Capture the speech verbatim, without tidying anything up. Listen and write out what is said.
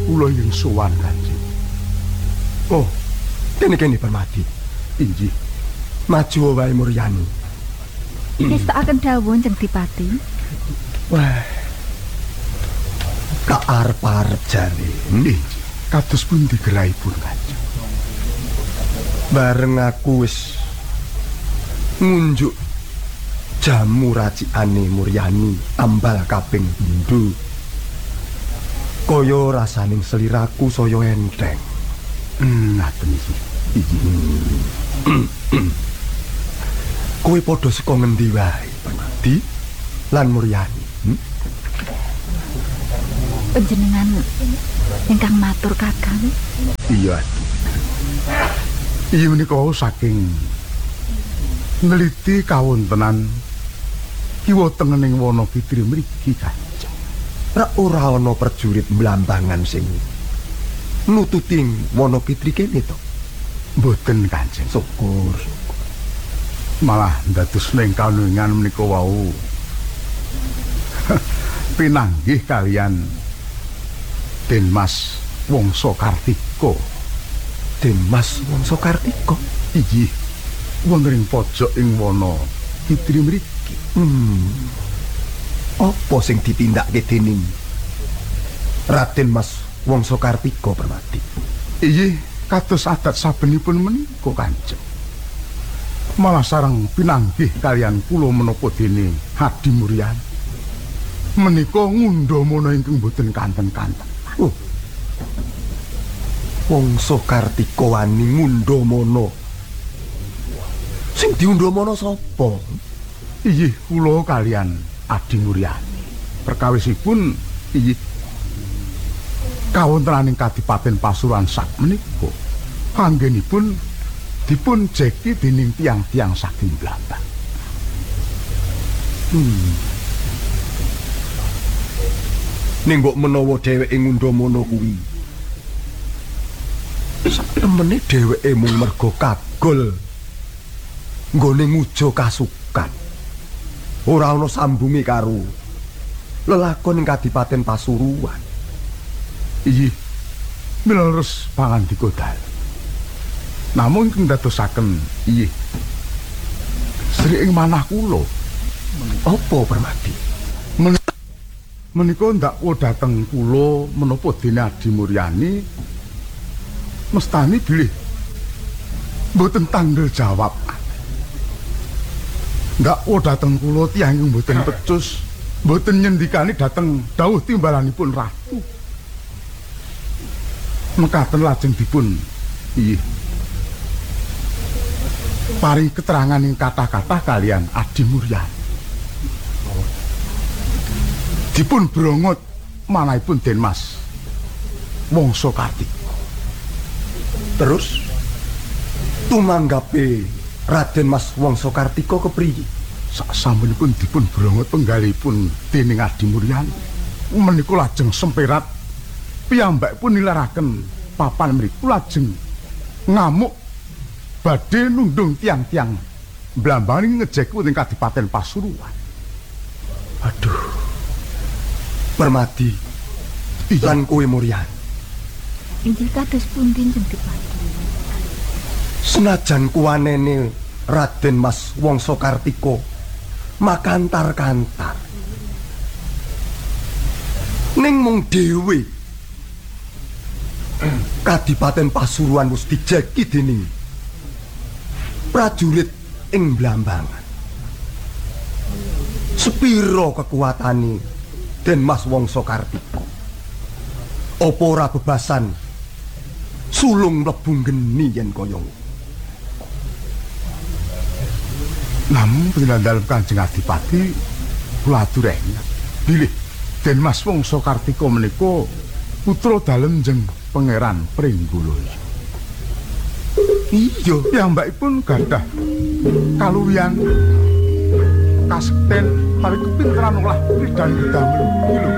kula ing sowan Kanjeng. Oh, kene-kene Permati. Inggih. Maju wae Muryani. Nistakaken dawuh Njeng Dipati. Wah. Kaarep-arep jane. Nggih. Kados pundi gerahipun Kanjeng? Bareng aku wis ngunjuk jamu racikane Muryani ambal kaping pindho. Kaya rasaning sliraku saya enteng. Hmm, ngaten iki. Iki. Kowe padha saka ngendi wae, Permati lan Muryani? Hmm? Panjenengan ingkang matur Kakang. Iya. Iya menika saking neliti kawontenan kiwa tengening Wonokitri mriki Kanjeng. Ra ora ana prajurit mlambangan sing nututing Wonokitri kene to. Mboten Kanjeng. Syukur. Malah dados ning kanungan menika wau pinanggih kalian Den Mas Wangsa Kartika. Den Mas Wangsa Kartika? Inggih. Wonten ing pojok ing wana Kitri mriki. Hmm. Apa sing ditindakke dening Raden Mas Wangsa Kartika, Permati? Inggih, kados adat sabenipun menika Kanjeng. Malah sareng pinanggih kalian kula menapa dene Hadi Muryani. Menika ngundha mana ingkang boten kanten-kanten. Oh. Wangsa Kartika wani ngundha mana. Sing diundha mana sapa? Inggih, kula kalian Adi Muryani. Perkawisipun inggih kawontenaning Kadipaten Pasuruan sak menika anggenipun dipun jeki dening tiang-tiang saking Blambang. Hmm. Ning mbok menawa dheweke ngundha mono kuwi. Saktemene dheweke mung mergo kagol nggone nguja kasukan. Ora ana sambunge karo lelakon ing Kadipaten Pasuruan. Inggih, mila leres pangandika dalem. Namung ingkang dadosaken inggih Sri ing manah kula. Apa Permati? Men menika ndakwa dhateng kula menapa dene Adi Muryani mestani bilih mboten tanggel jawab. Ndakwa dhateng kula tiyang ingkang mboten pecus, mboten nyendikani dhateng dawuh timbalanipun ratu. Mekaten lajeng dipun inggih paring keterangan ing kata-kata kalian Adi Muryani. Dipun brongot manahipun Den Mas Wangsa Kartika. Terus tumanggape Raden Mas Wangsa Kartika kepriye? Sasampunipun dipun brongot penggalipun dening Adi Muryani. Menika lajeng semperat piyambakipun nilaraken papan mriku lajeng ngamuk badhe nundung tiang-tiang Blambangan ngejek wonten Kadipaten Pasuruan. Aduh. Permati lan kowe Muryani. Inggih kados pundi Njeng Dipati? Senajan kuwanene Raden Mas Wangsa Kartika makantar-kantar. Ning mung dhewe Kadipaten Pasuruan wis dijeki dening prajurit ing Blambangan. Sepiro kekuatane Den Mas Wangsa Kartika? Apa ora bebasan sulung mlebu geni yen kaya ngono? Namung pinandhalem Kanjeng Adipati kula atureni bilih Den Mas Wangsa Kartika menika putra dalem Njeng Pangeran Pringgulaya. Iya, piyambakipun gadah kaluwihan kasekten kali kepinteran olah dan damel iki lho.